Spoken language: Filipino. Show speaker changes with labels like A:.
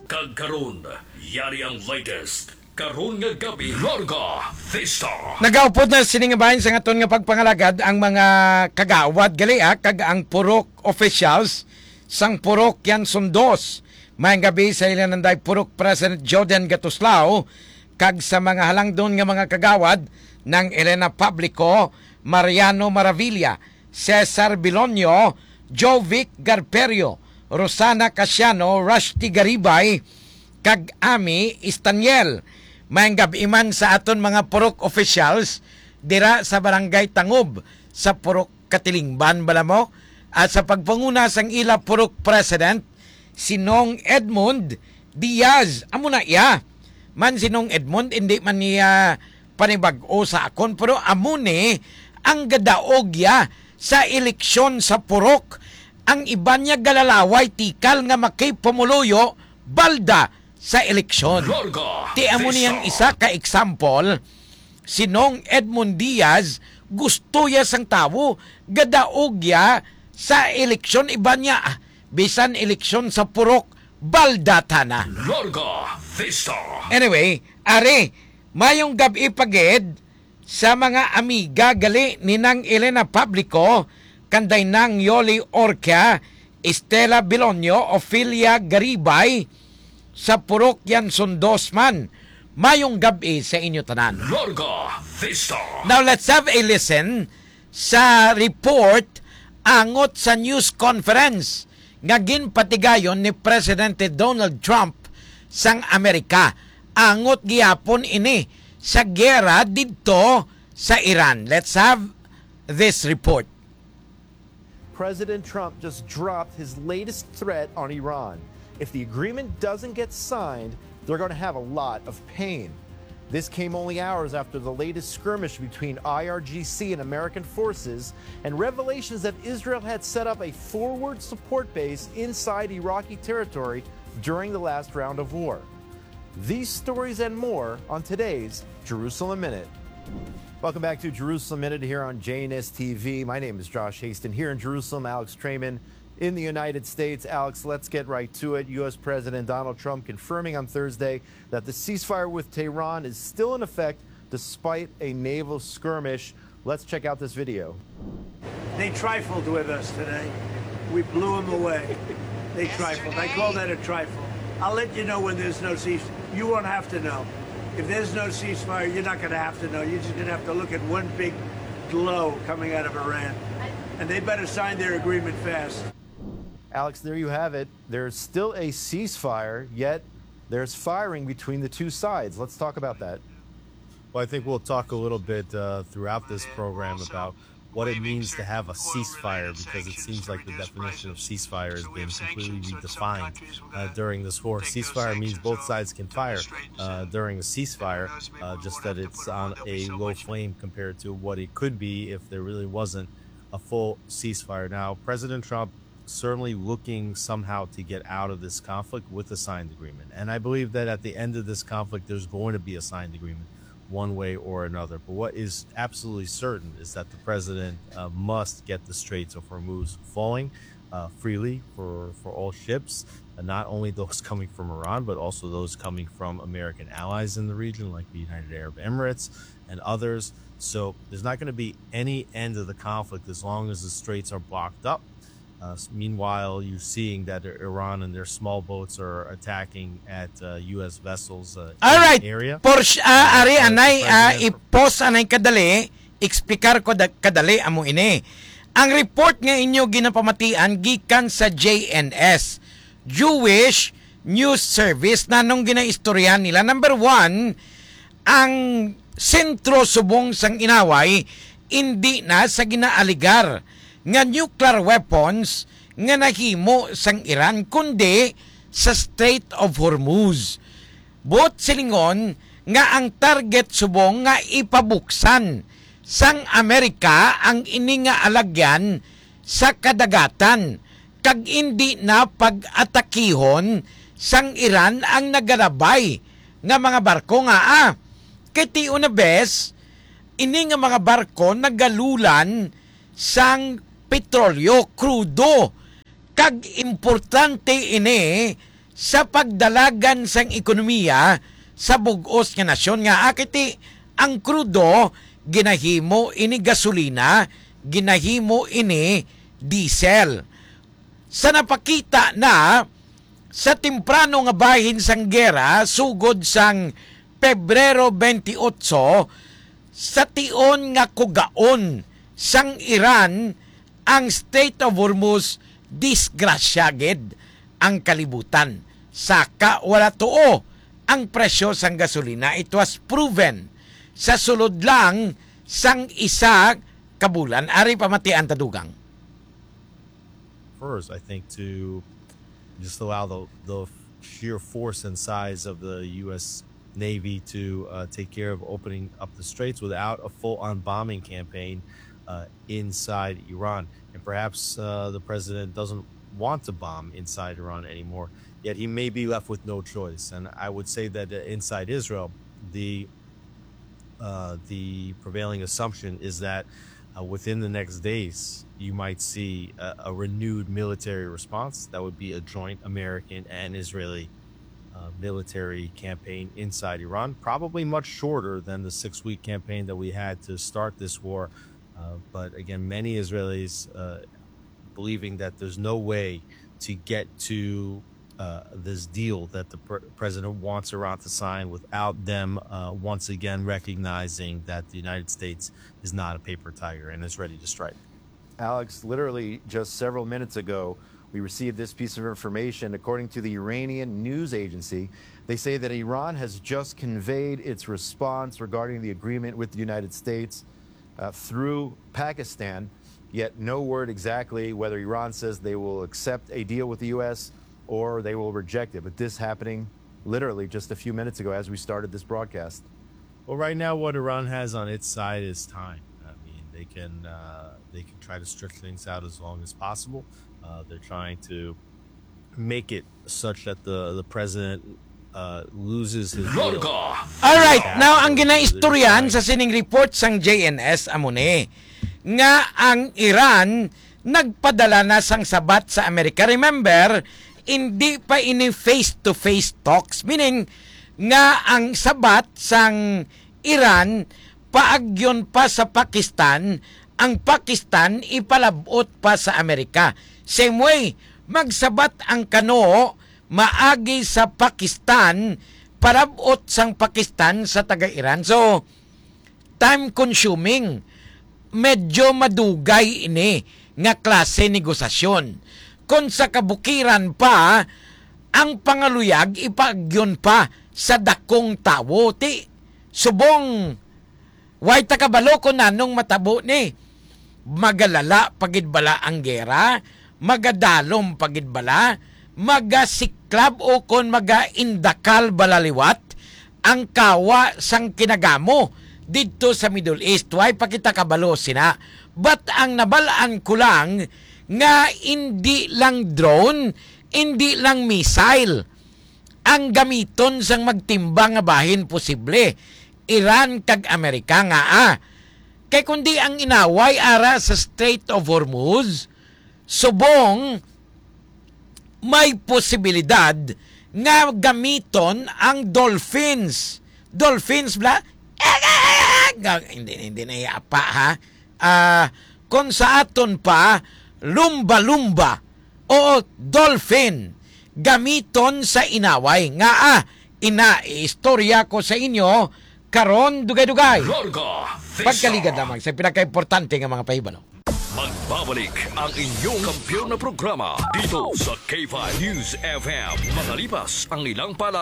A: kag karon, yari ang latest. Karon nga gabi, Larga Vista.
B: Nagaupod na siningabahin sa ngaton nga pagpangalagad ang mga kagawad gali kag ang purok officials sang purok yan sundos. Mayang gabi sa ilan nanday purok President Jordan Gatuslao kag sa mga halangdon nga mga kagawad ng Elena Publico, Mariano Maravilla, Cesar Bilonio, Jovic Garperio, Rosana Casiano, Rusty Garibay, kag Ami Istaniel. Mayang gabi man sa aton mga purok officials dira sa barangay Tangob sa purok Katilingban bala mo at sa pagpanguna sang ila purok president sinong Edmund Diaz amo na iya man sinong Edmund hindi man niya panibag-o sa akon pero amo ni ang gadaog ya sa eleksyon sa purok ang iba niya galalaway tikal nga makipamuluyo balda sa eleksyon. Ti amo niyang isa ka example, sinong Edmund Diaz gusto ya sang tawo gadaog ya sa eleksyon iba niya bisan eleksyon sa purok baldata na. Anyway, are mayong gabi paged sa mga amiga gali ni nang Elena Publico kanday nang Yoli Orca, Estela Bilonio, Ophelia Garibay sa purok yan sundos man. Mayong gabi sa inyo tanan.
A: Larga Vista.
B: Now let's have a listen sa report angot sa news conference nga ginpatigayon ni Presidente Donald Trump sang Amerika. Angot gihapon ini sa gera didto sa Iran. Let's have this report.
C: President Trump just dropped his latest threat on Iran. If the agreement doesn't get signed, they're going to have a lot of pain. This came only hours after the latest skirmish between IRGC and American forces and revelations that Israel had set up a forward support base inside Iraqi territory during the last round of war. These stories and more on today's Jerusalem Minute. Welcome back to Jerusalem Minute here on JNS TV. My name is Josh Haston. Here in Jerusalem, Alex Trayman in the United States. Alex, let's get right to it. U.S. President Donald Trump confirming on Thursday that the ceasefire with Tehran is still in effect despite a naval skirmish. Let's check out this video.
D: They trifled with us today. We blew them away. They trifled. I call that a trifle. I'll let you know when there's no ceasefire. You won't have to know. If there's no ceasefire, you're not going to have to know. You're just going to have to look at one big glow coming out of Iran. And they better sign their agreement fast.
C: Alex, there you have it. There's still a ceasefire, yet there's firing between the two sides. Let's talk about that.
E: Well, I think we'll talk a little bit throughout this program about what it means to have a ceasefire, because it seems like the definition of ceasefire has been completely redefined during this war. Ceasefire means both sides can fire during a ceasefire, just that it's on a low flame compared to what it could be if there really wasn't a full ceasefire. Now, President Trump certainly looking somehow to get out of this conflict with a signed agreement. And I believe that at the end of this conflict, there's going to be a signed agreement one way or another. But what is absolutely certain is that the president must get the Straits of Hormuz falling freely for all ships, and not only those coming from Iran, but also those coming from American allies in the region, like the United Arab Emirates and others. So there's not going to be any end of the conflict as long as the Straits are blocked up. Meanwhile, you're seeing that Iran and their small boats are attacking at U.S. vessels in the area.
B: Ari anay ipos anay kadali, eksplikar ko kadali amo ini. Ang report nga inyo ginapamatian gikan sa JNS, Jewish News Service, na nung ginaistoryan nila. Number 1, ang sentro subong sang inaway hindi na sa ginaaligar nga nuclear weapons nga nahimo sang Iran, kundi sa Strait of Hormuz. Bot silingon nga ang target subong nga ipabuksan sang Amerika ang ini nga alagyan sa kadagatan, kag hindi na pag-atakihon sang Iran ang nagalabay nga mga barko nga kiti una bes ini nga mga barko nagalulan sang petrolyo, krudo, kag importante ini sa pagdalagan sang ekonomiya sa bugos nga nasyon nga akiti ang krudo ginahimo ini gasolina, ginahimo ini diesel. Sa napakita na sa temprano nga bahin sang gera sugod sang Pebrero 28 sa tion nga kugaon sang Iran ang Strait of Hormuz disgrasyaged ang kalibutan. Saka wala tuo ang presyo sang gasolina. It was proven sa sulod lang sang isa kabulan. Ari pamatian tadugang.
E: First, I think to just allow the sheer force and size of the U.S. Navy to take care of opening up the straits without a full-on bombing campaign inside Iran. And perhaps the president doesn't want to bomb inside Iran anymore, yet he may be left with no choice. And I would say that inside Israel, the prevailing assumption is that within the next days, you might see a renewed military response. That would be a joint American and Israeli military campaign inside Iran, probably much shorter than the 6-week campaign that we had to start this war. But again, many Israelis believing that there's no way to get to this deal that the president wants Iran to sign without them once again recognizing that the United States is not a paper tiger and is ready to strike.
C: Alex, literally just several minutes ago, we received this piece of information. According to the Iranian news agency, they say that Iran has just conveyed its response regarding the agreement with the United States through Pakistan, yet no word exactly whether Iran says they will accept a deal with the U.S. or they will reject it. But this happening literally just a few minutes ago as we started this broadcast.
E: Well, right now, what Iran has on its side is time. I mean, they can try to stretch things out as long as possible. They're trying to make it such that the president loses his will.
B: Alright, now ang ginaistoryan sa sining report sang JNS amune nga ang Iran nagpadala na sang sabat sa Amerika. Remember, hindi pa ini face-to-face talks, meaning nga ang sabat sang Iran paagyon pa sa Pakistan, ang Pakistan ipalabot pa sa Amerika. Same way, magsabat ang kano maagi sa Pakistan palabot sang Pakistan sa taga-Iran. So, time consuming, medyo madugay ini nga klase negosasyon. Kung sa kabukiran pa, ang pangaluyag ipagyon pa sa dakong tawo. Ti, subong, way takabalo ko nanong matabo ni. Magalala pagidbala ang gera, magadalom pagidbala, magasiklab o kon magaindakal balaliwat, ang kawa sang kinagamo dito sa Middle East. Way pakita kabalo sina. But ang nabalaan ko lang nga hindi lang drone, hindi lang missile ang gamiton sang magtimbang nga bahin posible. Iran kag Amerika nga kay kundi ang inaway ara sa Strait of Hormuz, subong may posibilidad nga gamiton ang dolphins. Dolphins bla hindi na iapa ha. Kung sa aton pa lumba-lumba o dolphin gamiton sa inaway nga istorya ko sa inyo karon dugay-dugay pagkaligad lamang sa pinaka-importante nga mga pahibalo.
A: Magbabalik ang inyong kampiyon na programa dito sa K5 News FM. Makalipas ang ilang pala